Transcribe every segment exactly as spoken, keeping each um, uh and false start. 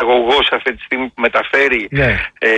εξαγωγός αυτή τη στιγμή που μεταφέρει ναι. ε,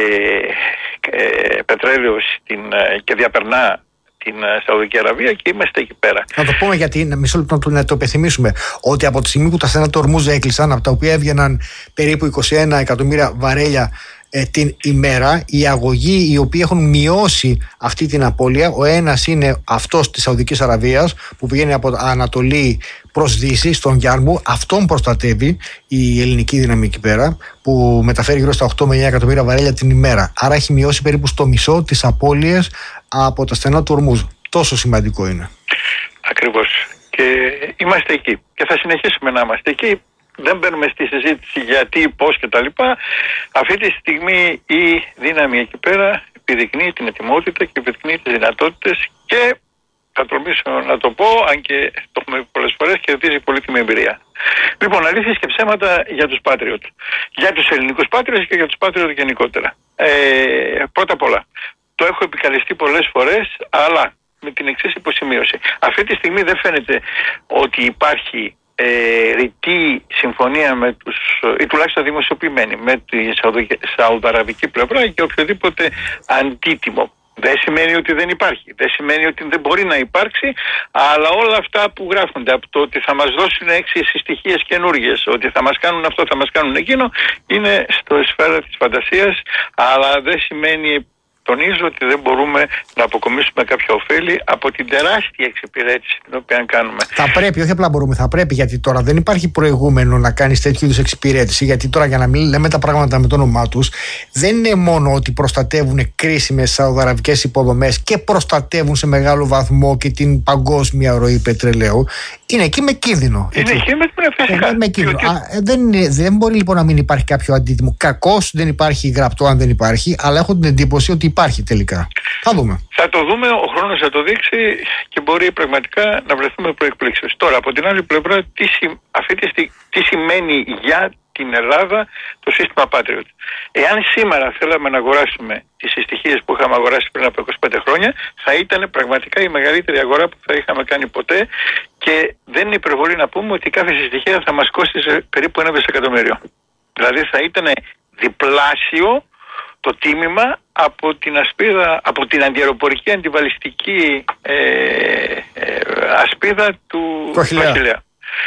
ε, πετρέλαιο στην, και διαπερνά την Σαουδική Αραβία και είμαστε εκεί πέρα. Να το πούμε γιατί, μισό λεπτό να το υπενθυμίσουμε, ότι από τη στιγμή που τα στενά του Ορμούζ έκλεισαν, από τα οποία έβγαιναν περίπου είκοσι ένα εκατομμύρια βαρέλια ε, την ημέρα, οι αγωγοί οι οποίοι έχουν μειώσει αυτή την απώλεια, ο ένας είναι αυτός της Σαουδικής Αραβίας που πηγαίνει από Ανατολή προς Δύση, στον Γιάρμου, αυτόν προστατεύει η ελληνική δύναμη εκεί πέρα, που μεταφέρει γύρω στα οκτώ με εννιά εκατομμύρια βαρέλια την ημέρα. Άρα έχει μειώσει περίπου στο μισό τις απώλειες από τα στενά του Ορμούζ. Τόσο σημαντικό είναι. Ακριβώς. Και είμαστε εκεί. Και θα συνεχίσουμε να είμαστε εκεί. Δεν μπαίνουμε στη συζήτηση γιατί, πώς και τα λοιπά. Αυτή τη στιγμή η δύναμη εκεί πέρα επιδεικνύει την ετοιμότητα και επιδεικνύει τις δυνατότητες και θα τολμήσω να το πω, αν και το έχουμε πολλές φορές, κερδίζει πολύτιμη εμπειρία. Λοιπόν, αλήθειες και ψέματα για τους Patriot. Για τους ελληνικούς Patriot και για τους Patriot γενικότερα. Ε, πρώτα απ' όλα, το έχω επικαλεστεί πολλές φορές, αλλά με την εξής υποσημείωση. Αυτή τη στιγμή δεν φαίνεται ότι υπάρχει ε, ρητή συμφωνία με τους, ή τουλάχιστον δημοσιοποιημένη, με τη Σαουδαραβική πλευρά και οποιοδήποτε αντίτιμο. Δεν σημαίνει ότι δεν υπάρχει, δεν σημαίνει ότι δεν μπορεί να υπάρξει, αλλά όλα αυτά που γράφονται από το ότι θα μας δώσουν έξι συστοιχίες καινούργιες, ότι θα μας κάνουν αυτό, θα μας κάνουν εκείνο, είναι στο σφαίρα της φαντασίας, αλλά δεν σημαίνει, τονίζω, ότι δεν μπορούμε να αποκομίσουμε κάποια ωφέλη από την τεράστια εξυπηρέτηση την οποία κάνουμε. Θα πρέπει, όχι απλά μπορούμε, θα πρέπει, γιατί τώρα δεν υπάρχει προηγούμενο να κάνεις τέτοιου είδους εξυπηρέτηση. Γιατί τώρα, για να μην λέμε τα πράγματα με το όνομά τους, δεν είναι μόνο ότι προστατεύουν κρίσιμες σαουδαραβικές υποδομές και προστατεύουν σε μεγάλο βαθμό και την παγκόσμια ροή πετρελαίου. Είναι εκεί με κίνδυνο. Είναι εκεί με, με, με κίνδυνο. Και... Α, δεν, είναι, δεν μπορεί λοιπόν να μην υπάρχει κάποιο αντίτιμο. Κακώς δεν υπάρχει γραπτό, αν δεν υπάρχει, αλλά έχω την εντύπωση ότι υπάρχει τελικά. Θα δούμε. Θα το δούμε, ο χρόνος θα το δείξει και μπορεί πραγματικά να βρεθούμε προεκπλήξεις. Τώρα, από την άλλη πλευρά, τι, αυτή τη στιγμή, τι σημαίνει για την Ελλάδα το σύστημα Patriot. Εάν σήμερα θέλαμε να αγοράσουμε τις συστοιχίες που είχαμε αγοράσει πριν από είκοσι πέντε χρόνια, θα ήταν πραγματικά η μεγαλύτερη αγορά που θα είχαμε κάνει ποτέ και δεν είναι υπερβολή να πούμε ότι κάθε συστοιχία θα μας κόστιζε περίπου ένα δισεκατομμύριο. Δηλαδή θα ήταν διπλάσιο το τίμημα από την ασπίδα, από την αντιαεροπορική αντιβαλιστική ε, ε, ασπίδα του Αχιλλέα.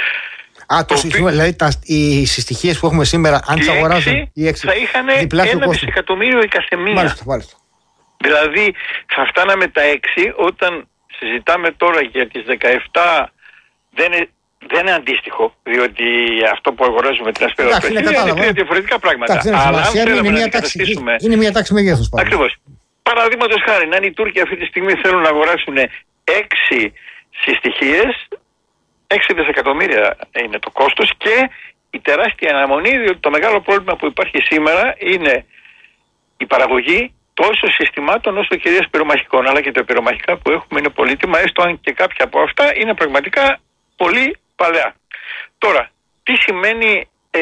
Α, το σύστημα, δηλαδή τα, οι συστοιχίες που έχουμε σήμερα, αν τις αγοράζουν οι έξι, θα είχαν ένα δισεκατομμύριο η καθεμία. Μάλιστα, μάλιστα. Δηλαδή θα φτάναμε τα έξι, όταν συζητάμε τώρα για τις δεκαεπτά, δεν είναι, δεν είναι αντίστοιχο, διότι αυτό που αγοράζουμε την ασπίδα του Αχιλλέα είναι τρία διαφορετικά πράγματα. Τάξη, αλλά αν θέλουμε είναι να μια αντικαταστήσουμε... Είναι μια τάξη μεγέθους πάντα. Ακριβώς. Παραδείγματος χάρη, αν οι Τούρκοι αυτή τη στιγμή θέλουν να αγοράσουν έξι συστοιχίες, έξι δισεκατομμύρια είναι το κόστος και η τεράστια αναμονή, διότι το μεγάλο πρόβλημα που υπάρχει σήμερα είναι η παραγωγή τόσο συστημάτων όσο κυρίως πυρομαχικών, αλλά και τα πυρομαχικά που έχουμε είναι πολύτιμα, έστω αν και κάποια από αυτά είναι πραγματικά πολύ παλαιά. Τώρα, τι σημαίνει, ε,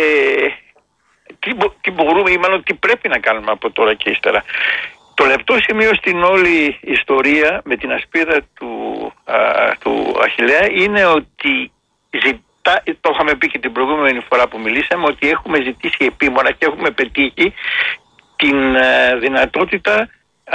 τι, τι μπορούμε ή μάλλον τι πρέπει να κάνουμε από τώρα και ύστερα. Το λεπτό σημείο στην όλη ιστορία με την ασπίδα του, α, του Αχιλλέα είναι ότι ζητά, το είχαμε πει και την προηγούμενη φορά που μιλήσαμε, ότι έχουμε ζητήσει επίμονα και έχουμε πετύχει την α, δυνατότητα α,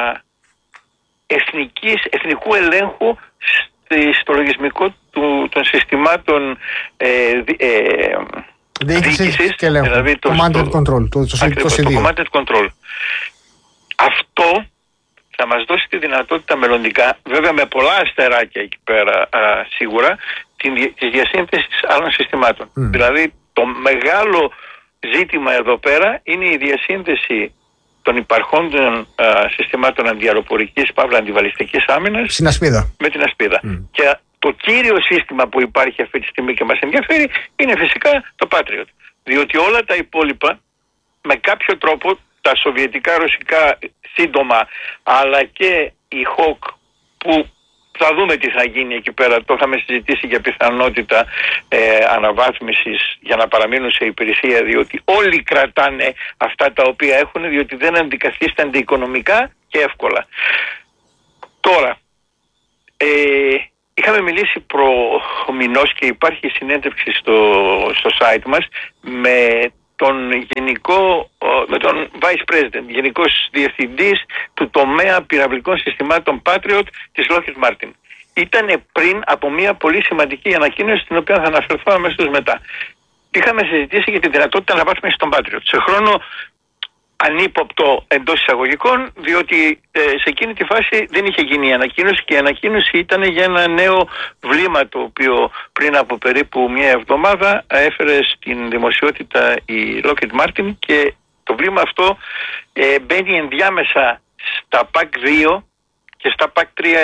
εθνικής, εθνικού ελέγχου στο λογισμικό του, των συστημάτων ε, ε, διοίκησης, δηλαδή το command and control, το, το, ακριβώς, το command and control. Αυτό θα μας δώσει τη δυνατότητα μελλοντικά, βέβαια με πολλά αστεράκια εκεί πέρα α, σίγουρα, την, της διασύνθεσης άλλων συστημάτων. Mm. Δηλαδή το μεγάλο ζήτημα εδώ πέρα είναι η διασύνδεση των υπαρχόντων α, συστημάτων αντιαεροπορικής, παύλα αντιβαλιστικής άμυνας με την ασπίδα. Mm. Και το κύριο σύστημα που υπάρχει αυτή τη στιγμή και μας ενδιαφέρει είναι φυσικά το Patriot. Διότι όλα τα υπόλοιπα με κάποιο τρόπο, τα σοβιετικά, ρωσικά σύντομα, αλλά και η Χοκ που θα δούμε τι θα γίνει εκεί πέρα, το είχαμε συζητήσει για πιθανότητα ε, αναβάθμισης για να παραμείνουν σε υπηρεσία, διότι όλοι κρατάνε αυτά τα οποία έχουν, διότι δεν αντικαθίστανται οικονομικά και εύκολα. Τώρα, ε, είχαμε μιλήσει προ μηνός και υπάρχει συνέντευξη στο, στο site μας με τον γενικό, με τον Vice President, γενικός διευθυντής του τομέα πυραυλικών συστημάτων Patriot της Lockheed Martin. Ήταν πριν από μια πολύ σημαντική ανακοίνωση, την οποία θα αναφερθώ αμέσως μετά. Είχαμε συζητήσει για τη δυνατότητα αναβάθμισης των Patriot σε χρόνο ανύποπτο εντός εισαγωγικών, διότι ε, σε εκείνη τη φάση δεν είχε γίνει η ανακοίνωση, και η ανακοίνωση ήταν για ένα νέο βλήμα, το οποίο πριν από περίπου μια εβδομάδα έφερε στην δημοσιότητα η Lockheed Martin, και το βλήμα αυτό ε, μπαίνει ενδιάμεσα στα πακ δύο και στα πακ τρία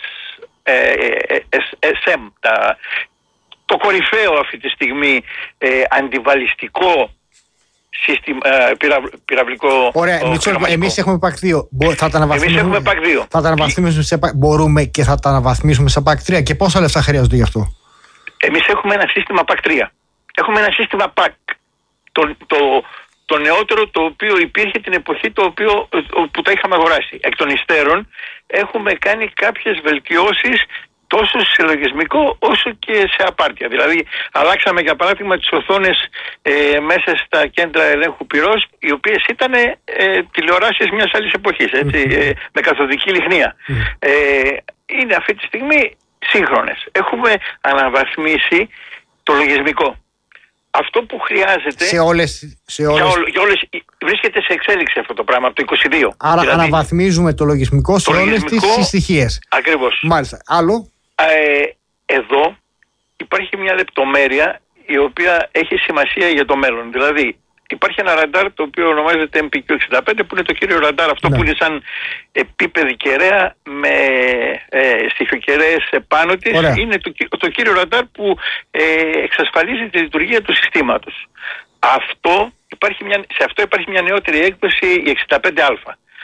ες εμ, τα, το κορυφαίο αυτή τη στιγμή ε, αντιβαλιστικό σύστημα, ε, πυραυ, πυραυλικό. Ωραία, εμείς έχουμε πακ δύο. Θα τα αναβαθμίσουμε, εμείς έχουμε πακ δύο. Θα τα αναβαθμίσουμε σε, μπορούμε και θα τα αναβαθμίσουμε σε πακ τρία. Και πόσα λεφτά χρειάζονται γι' αυτό? Εμείς έχουμε ένα σύστημα πακ τρία. Έχουμε ένα σύστημα πακ. Το, το, το νεότερο, το οποίο υπήρχε την εποχή το οποίο, που τα είχαμε αγοράσει. Εκ των υστέρων έχουμε κάνει κάποιες βελτιώσεις τόσο σε λογισμικό όσο και σε απάρτια. Δηλαδή αλλάξαμε για παράδειγμα τις οθόνες ε, μέσα στα κέντρα ελέγχου πυρός, οι οποίες ήταν ε, τηλεοράσεις μιας άλλης εποχής, έτσι, ε, με καθοδική λιχνία. Ε, είναι αυτή τη στιγμή σύγχρονες. Έχουμε αναβαθμίσει το λογισμικό. Αυτό που χρειάζεται σε όλες, σε όλες... Για, όλ, για όλες, βρίσκεται σε εξέλιξη αυτό το πράγμα από το είκοσι δύο. Άρα δηλαδή, αναβαθμίζουμε το λογισμικό σε το όλες λογισμικό, τις στοιχείες. Ακριβώς. Μάλιστα. Άλλο. Ε, εδώ υπάρχει μια λεπτομέρεια η οποία έχει σημασία για το μέλλον. Δηλαδή υπάρχει ένα ραντάρ το οποίο ονομάζεται εμ πι κιου εξήντα πέντε, που είναι το κύριο ραντάρ αυτό, ναι, που είναι σαν επίπεδη κεραία με ε, στοιχειοκεραίες επάνω της. Ωραία. Είναι το, το κύριο ραντάρ που ε, εξασφαλίζει τη λειτουργία του συστήματος. Αυτό, υπάρχει μια, σε αυτό υπάρχει μια νεότερη έκδοση, η εξήντα πέντε α.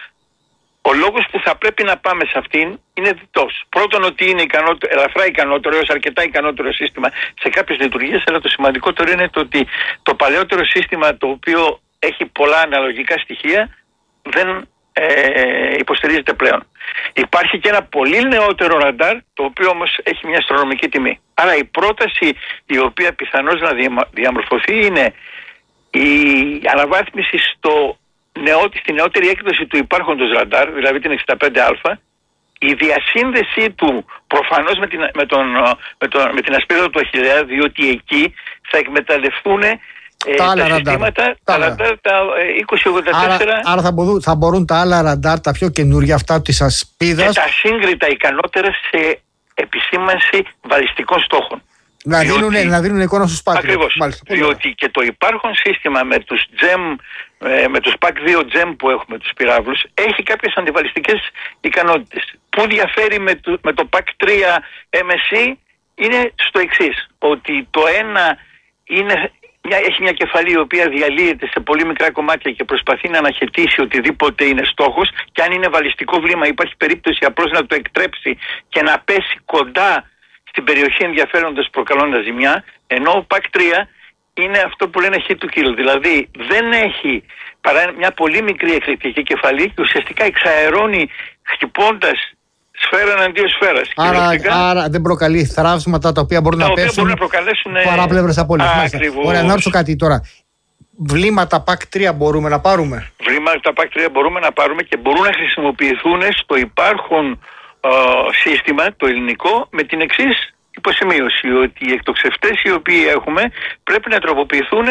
Ο λόγος που θα πρέπει να πάμε σε αυτήν είναι διτός. Πρώτον, ότι είναι ικανότερο, ελαφρά ικανότερο, έως αρκετά ικανότερο σύστημα σε κάποιες λειτουργίες, αλλά το σημαντικότερο είναι το ότι το παλαιότερο σύστημα, το οποίο έχει πολλά αναλογικά στοιχεία, δεν ε, υποστηρίζεται πλέον. Υπάρχει και ένα πολύ νεότερο ραντάρ, το οποίο όμως έχει μια αστρονομική τιμή. Άρα η πρόταση η οποία πιθανώς να διαμορφωθεί είναι η αναβάθμιση στο στη νεότερη έκδοση του υπάρχοντος ραντάρ, δηλαδή την εξήντα πέντε α, η διασύνδεσή του προφανώς με την, με τον, με τον, με την ασπίδα του Αχιλλέα, διότι εκεί θα εκμεταλλευτούν ε, τα, τα συστήματα, τα ραντάρ, τα είκοσι ογδόντα τέσσερα. Άρα, άρα θα, μπορούν, θα μπορούν τα άλλα ραντάρ, τα πιο καινούργια, αυτά της ασπίδας, και τα σύγκριτα ικανότερα σε επισήμανση βαλιστικών στόχων. Να, διότι, δίνουν, να δίνουν εικόνα στους Patriot. Ακριβώς. Μάλιστα, διότι και το υπάρχον σύστημα με τους τζεμ, με τους πακ δύο τζεμ που έχουμε, τους πυράβλους, έχει κάποιες αντιβαλιστικές ικανότητες. Που διαφέρει με το, με το πακ τρία εμ ες σι είναι στο εξής, ότι το ένα είναι, μια, έχει μια κεφαλή η οποία διαλύεται σε πολύ μικρά κομμάτια και προσπαθεί να αναχαιτήσει οτιδήποτε είναι στόχος, και αν είναι βαλιστικό βλήμα υπάρχει περίπτωση απλώς να το εκτρέψει και να πέσει κοντά στην περιοχή ενδιαφέροντος, προκαλώντας ζημιά, ενώ ο πακ τρία είναι αυτό που λένε hit to kill, δηλαδή δεν έχει παρά μια πολύ μικρή εκρηκτική κεφαλή και ουσιαστικά εξαερώνει χτυπώντας σφαίρα εναντίον σφαίρας. Άρα, άρα δεν προκαλεί θραύσματα τα οποία μπορούν τα να οποία πέσουν μπορούν να προκαλέσουν παράπλευρες απώλειες. Ωραία, να ρωτήσω κάτι τώρα. Βλήματα πακ τρία μπορούμε να πάρουμε? Βλήματα πακ τρία μπορούμε να πάρουμε και μπορούν να χρησιμοποιηθούν στο υπάρχον Uh, σύστημα, το ελληνικό, με την εξής υποσημείωση, ότι οι εκτοξευτές οι οποίοι έχουμε πρέπει να τροποποιηθούν,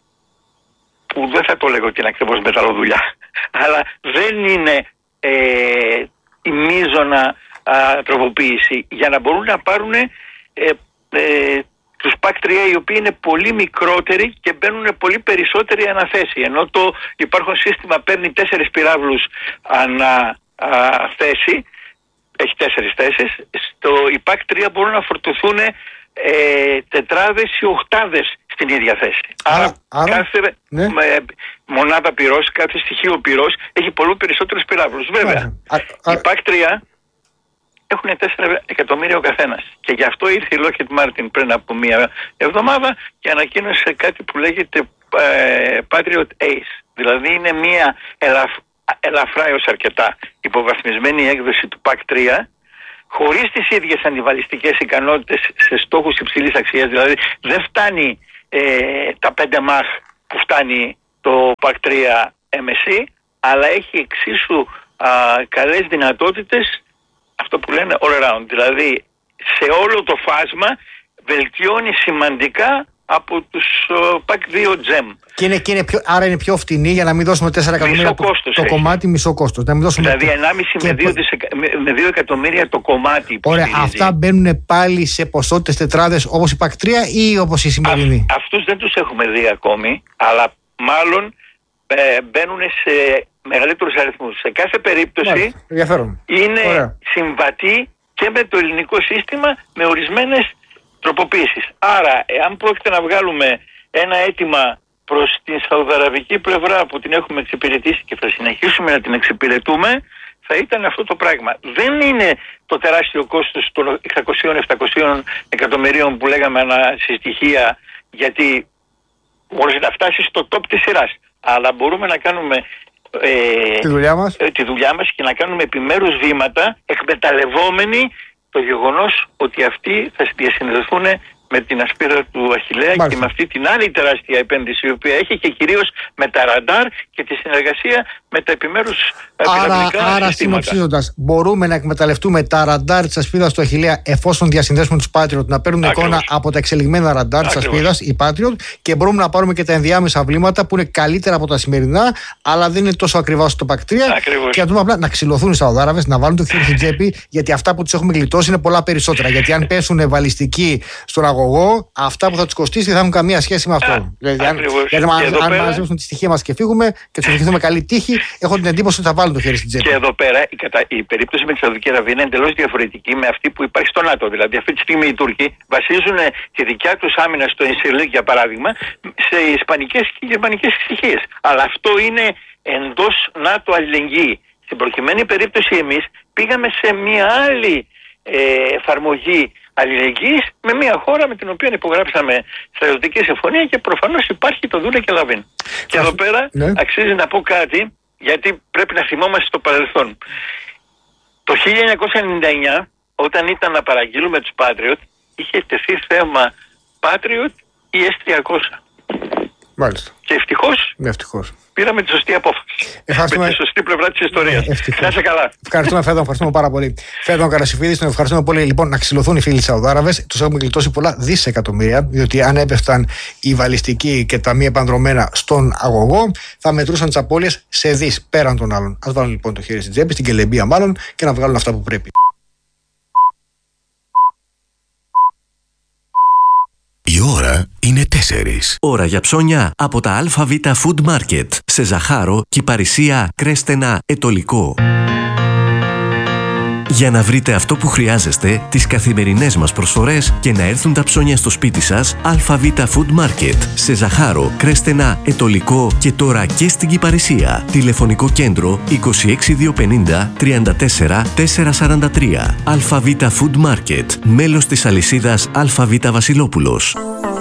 που δεν θα το λέγω ότι είναι ακριβώς μεταλλοδουλειά, αλλά δεν είναι ε, η μείζωνα α, τροποποίηση, για να μπορούν να πάρουν ε, ε, τους πακ τρία, οι οποίοι είναι πολύ μικρότεροι και μπαίνουν πολύ περισσότερη αναθέση, ενώ το υπάρχον σύστημα παίρνει τέσσερις πυράβλους ανά α, θέση, έχει τέσσερις θέσεις. Στο πακ τρία μπορούν να φορτωθούν ε, τετράδες ή οχτάδες στην ίδια θέση. Άρα, άρα κάθε ναι. με, μονάδα πυρός, κάθε στοιχείο πυρός έχει πολύ περισσότερους πυράβλους. Βέβαια, οι πακ τρία έχουν τέσσερα εκατομμύρια ο καθένας. Και γι' αυτό ήρθε η Lockheed Martin πριν από μία εβδομάδα και ανακοίνωσε κάτι που λέγεται ε, Patriot Ace. Δηλαδή είναι μία ελαφ, ελαφρά έως αρκετά υποβαθμισμένη έκδοση του πακ τρία, χωρίς τις ίδιες αντιβαλιστικές ικανότητες σε στόχους υψηλής αξίας. Δηλαδή δεν φτάνει ε, τα πέντε μαχ που φτάνει το πακ τρία εμ ες σι, αλλά έχει εξίσου α, καλές δυνατότητες, αυτό που λένε all around. Δηλαδή σε όλο το φάσμα βελτιώνει σημαντικά από τους πακ δύο τζεμ. Και είναι, και είναι πιο, άρα είναι πιο φτηνή για να μην δώσουμε τέσσερα εκατομμύρια το, το κομμάτι, μισό κόστος. Να μην δώσουμε δηλαδή ενάμιση με δύο, δισεκα... με δύο εκατομμύρια το κομμάτι. Ωραία, αυτά μπαίνουν πάλι σε ποσότητες τετράδες όπως η πακ τρία ή όπως η σημερινή? Α, αυτούς δεν τους έχουμε δει ακόμη, αλλά μάλλον ε, μπαίνουν σε μεγαλύτερους αριθμούς. Σε κάθε περίπτωση είναι Ωραία. συμβατή και με το ελληνικό σύστημα με ορισμένες τροποποίησεις. Άρα, εάν πρόκειται να βγάλουμε ένα αίτημα προς την σαουδαραβική πλευρά που την έχουμε εξυπηρετήσει και θα συνεχίσουμε να την εξυπηρετούμε, θα ήταν αυτό το πράγμα. Δεν είναι το τεράστιο κόστος των εξακόσια με επτακόσια εκατομμυρίων που λέγαμε ανασυστοιχεία, γιατί μπορεί να φτάσει στο top της σειράς. Αλλά μπορούμε να κάνουμε ε, τη, δουλειά μας. Ε, τη δουλειά μας και να κάνουμε επιμέρους βήματα εκμεταλλευόμενοι το γεγονός ότι αυτοί θα διασυνδεθούν με την ασπίδα του Αχιλλέα. Μάλιστα. Και με αυτή την άλλη τεράστια επένδυση η οποία έχει και κυρίως με τα ραντάρ και τη συνεργασία με τα επιμέρους πυραυλικά συστήματα. Άρα συνοψίζοντας, μπορούμε να εκμεταλλευτούμε τα ραντάρ της ασπίδας του Αχιλλέα εφόσον διασυνδέσουμε τους Patriot, να παίρνουν Ακριβώς. εικόνα από τα εξελιγμένα ραντάρ της ασπίδας, οι Patriot, και μπορούμε να πάρουμε και τα ενδιάμεσα βλήματα που είναι καλύτερα από τα σημερινά, αλλά δεν είναι τόσο ακριβά όσο το πακ τρία. Ακριβώς. Και να δούμε απλά να ξυλωθούν οι Σαουδάραβες, να βάλουν το χέρι στην τσέπη, γιατί αυτά που τους έχουμε γλιτώσει είναι πολλά περισσότερα. Γιατί αν πέσουν βαλιστικοί στον αγωγό, αυτά που θα τους κοστίσει δεν θα έχουν καμία σχέση με αυτό. Α, δηλαδή, αν, γιατί αν, αν πέρα... μαζέψουν τη στοιχεία μας και φύγουμε και τους ευχηθούμε καλή τύχη, έχω την εντύπωση ότι θα βάλουν το χέρι στην τσέπη. Και εδώ πέρα η, κατα... η περίπτωση με τη Σαουδική Αραβία είναι εντελώς διαφορετική με αυτή που υπάρχει στο ΝΑΤΟ. Δηλαδή, αυτή τη στιγμή οι Τούρκοι βασίζουν τη δικιά τους άμυνα στο Ινσιρλίκ, για παράδειγμα, σε ισπανικές και γερμανικές στοιχείες. Αλλά αυτό είναι εντός ΝΑΤΟ αλληλεγγύη. Στην προκειμένη περίπτωση, εμείς πήγαμε σε μια άλλη ε, εφαρμογή αλληλεγγύης με μια χώρα με την οποία υπογράψαμε στρατιωτική συμφωνία και προφανώς υπάρχει το Δούλε και Λαβίν. Και εδώ πέρα ναι. αξίζει να πω κάτι, γιατί πρέπει να θυμόμαστε στο παρελθόν. Το χίλια εννιακόσια ενενήντα εννιά, όταν ήταν να παραγγείλουμε τους Patriot, είχε τεθεί θέμα Patriot ή ες τριακόσια. Μάλιστα. Και ευτυχώς, ναι, ευτυχώς. πήραμε τη σωστή απόφαση. Ευχαριστούμε. Με τη σωστή πλευρά της ιστορίας. Να είσαι καλά. Ευχαριστούμε, Φέδων, ευχαριστούμε πάρα πολύ. Φέδων Καρασιφίδης, τον ευχαριστούμε πολύ. Λοιπόν, να ξυλωθούν οι φίλοι Σαουδάραβες. Τους έχουμε γλιτώσει πολλά δισεκατομμύρια, διότι αν έπεφταν οι βαλιστικοί και τα μη επανδρομένα στον αγωγό, θα μετρούσαν τις απώλειες σε δις πέραν των άλλων. Ας βάλουν λοιπόν το χέρι στην τσέπη, στην κελεμπία μάλλον, και να βγάλουν αυτά που πρέπει. Η ώρα είναι τέσσερις. Ώρα για ψώνια από τα ΑΒ Food Market σε Ζαχάρο, Κυπαρισία, Κρέστενα, Ετωλικό. Για να βρείτε αυτό που χρειάζεστε, τις καθημερινές μας προσφορές και να έρθουν τα ψώνια στο σπίτι σας, ΑΒ Food Market σε Ζαχάρο, Κρέστενα, Ετωλικό και τώρα και στην Κυπαρισία. Τηλεφωνικό κέντρο είκοσι έξι διακόσια πενήντα τριάντα τέσσερα τετρακόσια σαράντα τρία. ΑΒ Food Market, μέλος της αλυσίδας ΑΒ Βασιλόπουλος.